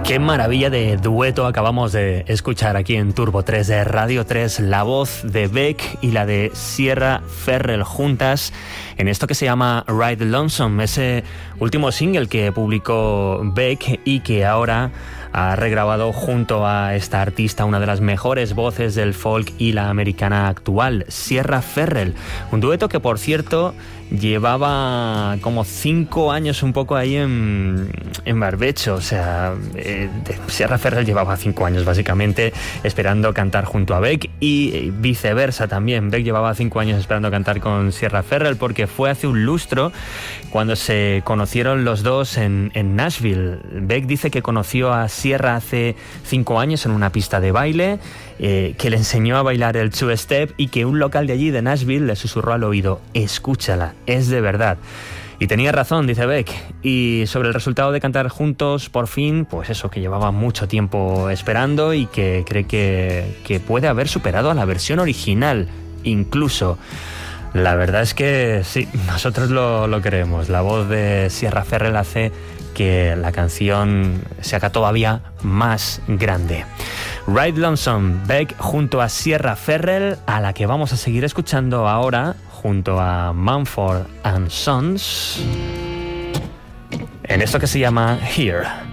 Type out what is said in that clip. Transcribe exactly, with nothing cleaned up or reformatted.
Qué maravilla de dueto acabamos de escuchar aquí en Turbo tres de Radio tres, la voz de Beck y la de Sierra Ferrell juntas en esto que se llama Ride Lonesome, ese último single que publicó Beck y que ahora ha regrabado junto a esta artista, una de las mejores voces del folk y la americana actual, Sierra Ferrell. Un dueto que, por cierto, llevaba como cinco años un poco ahí en, en barbecho. O sea, eh, Sierra Ferrell llevaba cinco años básicamente esperando cantar junto a Beck y viceversa también. Beck llevaba cinco años esperando cantar con Sierra Ferrell porque fue hace un lustro cuando se conocieron los dos en, en Nashville. Beck dice que conoció a Sierra hace cinco años en una pista de baile, eh, que le enseñó a bailar el two-step y que un local de allí de Nashville le susurró al oído: escúchala, es de verdad. Y tenía razón, dice Beck. Y sobre el resultado de cantar juntos, por fin, pues eso, que llevaba mucho tiempo esperando y que cree que, que puede haber superado a la versión original, incluso. La verdad es que sí, nosotros lo, lo creemos. La voz de Sierra Ferrell hace que la canción se haga todavía más grande. Ride Lonesome, Beck junto a Sierra Ferrell, a la que vamos a seguir escuchando ahora junto a Mumford and Sons en esto que se llama Here.